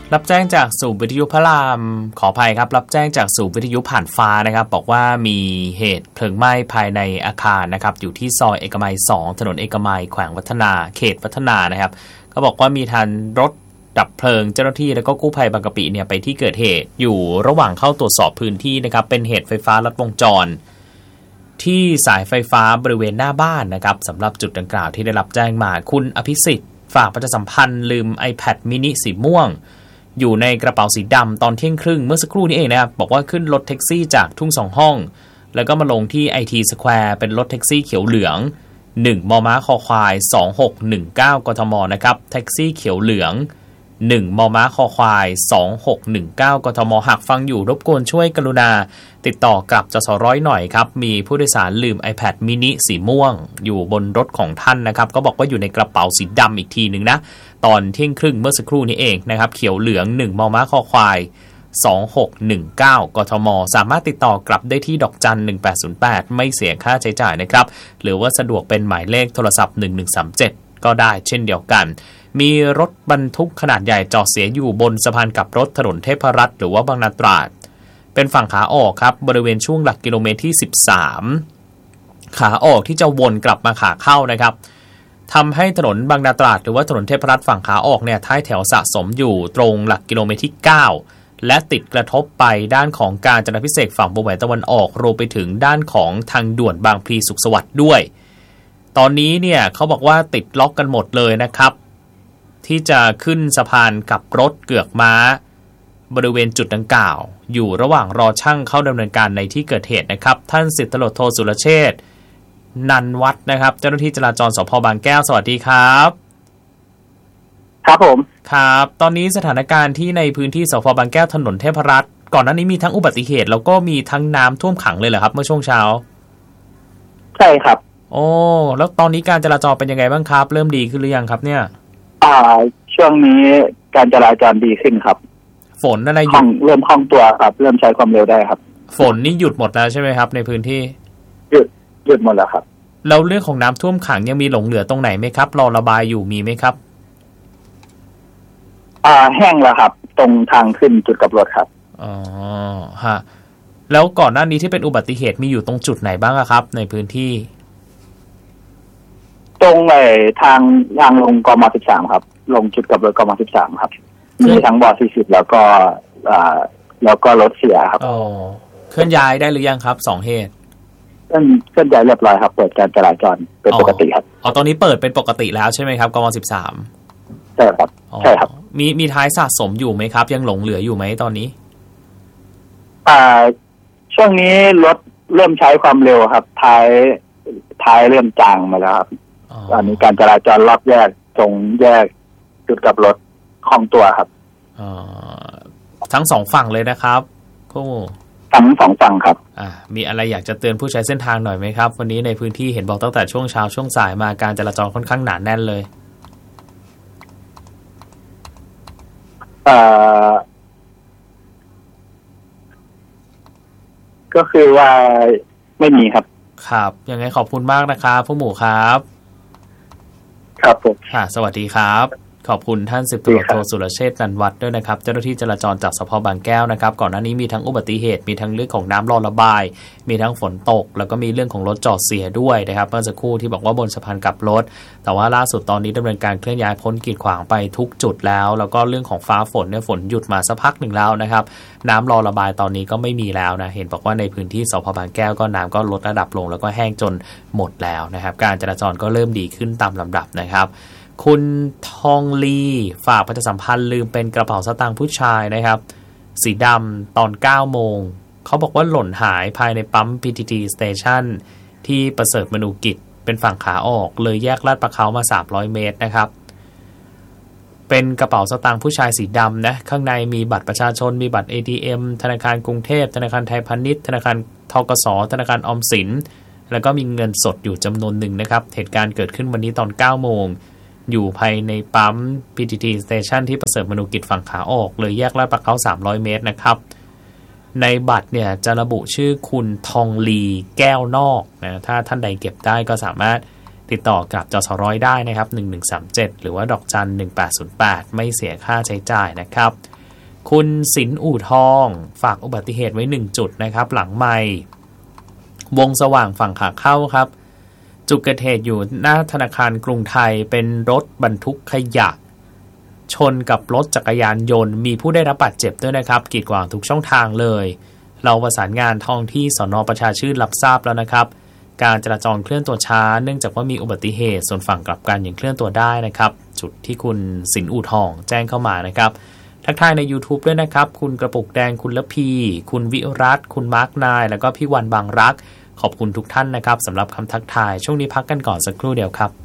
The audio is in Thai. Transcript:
รับแจ้งจากศูนย์วิทยุพระรามขออภัยครับรับแจ้งจากศูนย์วิทยุผ่านฟ้านะครับบอกว่ามีเหตุเพลิงไหม้ภายในอาคารนะครับอยู่ที่ซอยเอกมัย2ถนนเอกมัยแขวงวัฒนาเขตวัฒนานะครับเขาบอกว่ามีทันรถดับเพลิงเจ้าหน้าที่แล้วก็กู้ภัยบางกะปิเนี่ยไปที่เกิดเหตุอยู่ระหว่างเข้าตรวจสอบพื้นที่นะครับเป็นเหตุไฟฟ้าลัดวงจรที่สายไฟฟ้าบริเวณหน้าบ้านนะครับสำหรับจุดดังกล่าวที่ได้รับแจ้งมาคุณอภิสิทธิ์ฝากประชาสัมพันธ์ลืม iPad mini สีม่วงอยู่ในกระเป๋าสีดำตอนเที่ยงครึ่งเมื่อสักครู่นี้เองนะครับบอกว่าขึ้นรถแท็กซี่จากทุ่ง2ห้องแล้วก็มาลงที่ IT Square เป็นรถแท็กซี่เขียวเหลือง1มมคควาย2619กทมนะครับแท็กซี่เขียวเหลือง1มมคควาย2619กทมหากฟังอยู่รบกวนช่วยกรุณาติดต่อกับจสร้อยหน่อยครับมีผู้โดยสารลืม iPad mini สีม่วงอยู่บนรถของท่านนะครับก็บอกว่าอยู่ในกระเป๋าสีดำอีกทีนึงนะตอนเที่ยงครึ่งเมื่อสักครู่นี้เองนะครับเขียวเหลือง1มมคควาย2619กทมสามารถติดต่อกลับได้ที่ดอกจัน1808ไม่เสียค่าใช้จ่ายนะครับหรือว่าสะดวกเป็นหมายเลขโทรศัพท์1137ก็ได้เช่นเดียวกันมีรถบรรทุกขนาดใหญ่จอดเสียอยู่บนสะพานกลับรถถนนเทพรัตน์หรือว่าบางนาตราดเป็นฝั่งขาออกครับบริเวณช่วงหลักกิโลเมตรที่13ขาออกที่จะวนกลับมาขาเข้านะครับทำให้ถนนบางนาตราดหรือว่าถนนเทพรัตน์ฝั่งขาออกเนี่ยท้ายแถวสะสมอยู่ตรงหลักกิโลเมตรที่9และติดกระทบไปด้านของกาญจนาภิเษกฝั่งวงแหวนตะวันออกรวมไปถึงด้านของทางด่วนบางพลีสุขสวัสดิ์ด้วยตอนนี้เนี่ยเขาบอกว่าติดล็อกกันหมดเลยนะครับที่จะขึ้นสะพานกับรถเกือกม้าบริเวณจุดดังกล่าวอยู่ระหว่างรอช่างเข้าดำเนินการในที่เกิดเหตุนะครับท่าน10 ตำรวจโทสุรเชษฐ์นันวัฒน์นะครับเจ้าหน้าที่จราจรสภ.บางแก้วสวัสดีครับครับผมครับตอนนี้สถานการณ์ที่ในพื้นที่สภ.บางแก้วถนนเทพรัตน์ก่อนหน้านี้มีทั้งอุบัติเหตุแล้วก็มีทั้งน้ำท่วมขังเลยเหรอครับเมื่อช่วงเช้าใช่ครับโอ้แล้วตอนนี้การจราจรเป็นยังไงบ้างครับเริ่มดีขึ้นหรือยังครับเนี่ยช่วงนี้การจราจรดีขึ้นครับฝนอะไรหยุดเริ่มคล่องตัวครับเริ่มใช้ความเร็วได้ครับฝนนี่หยุดหมดแล้วใช่ไหมครับในพื้นที่หยุดหมดแล้วครับแล้วเรื่องของน้ำท่วมขังยังมีหลงเหลือตรงไหนไหมครับรอระบายอยู่มีไหมครับแห้งแล้วครับตรงทางขึ้นจุดกลับรถครับอ๋อฮะแล้วก่อนหน้านี้ที่เป็นอุบัติเหตุมีอยู่ตรงจุดไหนบ้างครับในพื้นที่ตรงทางลงกม13ครับลงจุดกลับรถกม13ครับมีทั้งบ40แล้วก็รถเสียครับอ๋อเคลื่อนย้ายได้หรือยังครับ2เหตุเคลื่อนย้ายเรียบร้อยครับเปิดการจราจรเป็นปกติครับอ๋อตอนนี้เปิดเป็นปกติแล้วใช่ไหมครับกม13 ใช่ครับใช่ครับมีท้ายสะสมอยู่ไหมครับยังหลงเหลืออยู่ไหมตอนนี้ช่วงนี้รถเริ่มใช้ความเร็วครับท้ายเริ่มจางมาแล้วครับตอนนี้การจราจรรอบแยกตรงแยกจุดกลับรถคล่องตัวครับทั้ง2ฝั่งเลยนะครับผู้ทั้ง2ฝั่งครับมีอะไรอยากจะเตือนผู้ใช้เส้นทางหน่อยไหมครับวันนี้ในพื้นที่เห็นบอกตั้งแต่ช่วงเช้าช่วงสายมาการจราจรค่อนข้างหนาแน่นเลยก็คือว่าไม่มีครับครับยังไงขอบคุณมากนะครับผู้หมู่ครับครับผมสวัสดีครับขอบคุณท่าน10 ตำรวจโทสุรเชษฐ์นันวัฒน์ด้วยนะครับเจ้าหน้าที่จราจรจากสภ.บางแก้วนะครับก่อนหน้านี้มีทั้งอุบัติเหตุมีทั้งเรื่องของน้ำรอระบายมีทั้งฝนตกแล้วก็มีเรื่องของรถจอดเสียด้วยนะครับเมื่อสักครู่ที่บอกว่าบนสะพานกลับรถแต่ว่าล่าสุดตอนนี้ดำเนินการเคลื่อนย้ายพ้นกีดขวางไปทุกจุดแล้วก็เรื่องของฟ้าฝนเนี่ยฝนหยุดมาสักพักหนึ่งแล้วนะครับน้ำรอระบายตอนนี้ก็ไม่มีแล้วนะเห็นบอกว่าในพื้นที่สภ.บางแก้วก็น้ำก็ลดระดับลงแล้วก็แห้งจนหมดแล้วนะครับการจราจรก็เริ่มดีขึ้นตามลำดับนะครับคุณทองลีฝากประชาสัมพันธ์ลืมเป็นกระเป๋าสตางค์ผู้ชายนะครับสีดำตอน 9 โมงเขาบอกว่าหล่นหายภายในปั๊ม PTT Station ที่ประเสริฐมนูกิจเป็นฝั่งขาออกเลยแยกลาดประเขามา300เมตรนะครับเป็นกระเป๋าสตางค์ผู้ชายสีดำนะข้างในมีบัตรประชาชนมีบัตร ATM ธนาคารกรุงเทพธนาคารไทยพาณิชย์ธนาคารธกสธนาคารออมสินแล้วก็มีเงินสดอยู่จำนวนหนึ่งนะครับเหตุการณ์เกิดขึ้นวันนี้ตอน 9 โมงอยู่ภายในปั๊ม PTT Station ที่ประเสริฐมนูกิจฝั่งขาออกเลยแยกลาดประเขา300เมตรนะครับในบัตรเนี่ยจะระบุชื่อคุณทองลีแก้วนอกนะถ้าท่านใดเก็บได้ก็สามารถติดต่อกับจสร้อยได้นะครับ1137หรือว่าดอกจัน1808ไม่เสียค่าใช้จ่ายนะครับคุณสินอู่ทองฝากอุบัติเหตุไว้1จุดนะครับหลังไมค์วงสว่างฝั่งขาเข้าครับจุดเกิดเหตุอยู่หน้าธนาคารกรุงไทยเป็นรถบรรทุกขยะชนกับรถจักรยานยนต์มีผู้ได้รับบาดเจ็บด้วยนะครับกีดขวางทุกช่องทางเลยเราประสานงานท้องที่สน.ประชาชื่นรับทราบแล้วนะครับการจราจรเคลื่อนตัวช้าเนื่องจากว่ามีอุบัติเหตุส่วนฝั่งกลับกันยังเคลื่อนตัวได้นะครับจุดที่คุณสินอู่ทองแจ้งเข้ามานะครับทักทายใน YouTube ด้วยนะครับคุณกระปุกแดงคุณละพีคุณวิรัตคุณมาร์กนายแล้วก็พี่วันบางรักขอบคุณทุกท่านนะครับสำหรับคำทักทายช่วงนี้พักกันก่อนสักครู่เดียวครับ